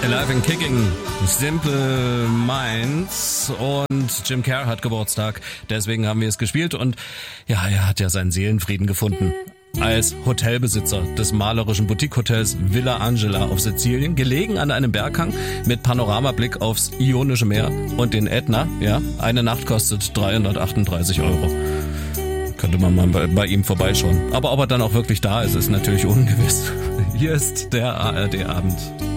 Alive and Kicking, Simple Minds, und Jim Kerr hat Geburtstag, deswegen haben wir es gespielt, und ja, er hat ja seinen Seelenfrieden gefunden. Als Hotelbesitzer des malerischen Boutique-Hotels Villa Angela auf Sizilien, gelegen an einem Berghang mit Panoramablick aufs Ionische Meer und den Ätna, ja, eine Nacht kostet 338 €. Könnte man mal bei ihm vorbeischauen. Aber ob er dann auch wirklich da ist, ist natürlich ungewiss. Hier ist der ARD-Abend.